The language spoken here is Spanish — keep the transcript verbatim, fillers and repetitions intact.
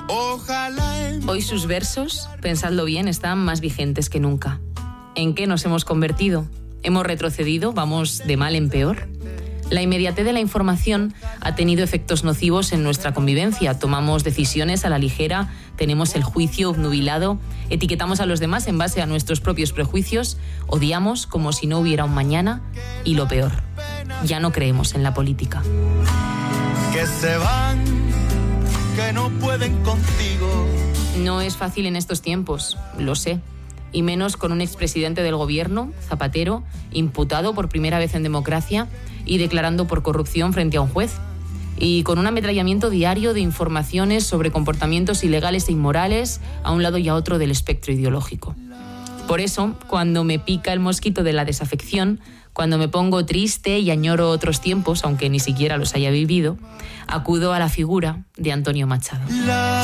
Ojalá. Hoy sus versos, pensadlo bien, están más vigentes que nunca. ¿En qué nos hemos convertido? ¿Hemos retrocedido? ¿Vamos de mal en peor? La inmediatez de la información ha tenido efectos nocivos en nuestra convivencia. Tomamos decisiones a la ligera, tenemos el juicio obnubilado, etiquetamos a los demás en base a nuestros propios prejuicios, odiamos como si no hubiera un mañana y lo peor, ya no creemos en la política. Que se van, que no pueden contigo. No es fácil en estos tiempos, lo sé. Y menos con un expresidente del gobierno, Zapatero, imputado por primera vez en democracia y declarando por corrupción frente a un juez. Y con un ametrallamiento diario de informaciones sobre comportamientos ilegales e inmorales a un lado y a otro del espectro ideológico. Por eso, cuando me pica el mosquito de la desafección, cuando me pongo triste y añoro otros tiempos, aunque ni siquiera los haya vivido, acudo a la figura de Antonio Machado.